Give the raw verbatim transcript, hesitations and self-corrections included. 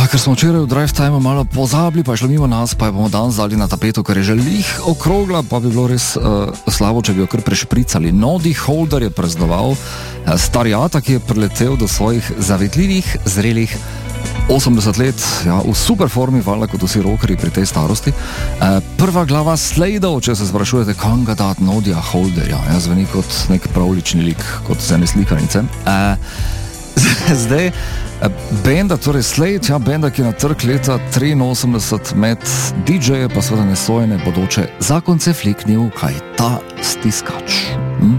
ker smo včeraj v Drive Time malo pozabili, pa je šlo mimo nas, pa je bomo danes dali na tapeto, ker je že lih okrogla, pa bi bilo res uh, slabo, če bi jo kar prešpricali. Noddy Holder je praznoval uh, starjata, ki je priletel do svojih zavetljivih, zrelih osemdeset let, ja, v super formi, valjda kot vsi rockerji pri tej starosti. Uh, prva glava Sladeov, če se sprašujete, kam ga dati Noddyja Holderja, ja, zveni kot nek pravlični lik, kot z ene slikanice. Uh, zdaj, benda, torej Slade, ja, benda, ki je na trg leta triinosemdeset med didžeje pa seveda nesojene bodoče zakonce fliknil, kaj ta stiskač.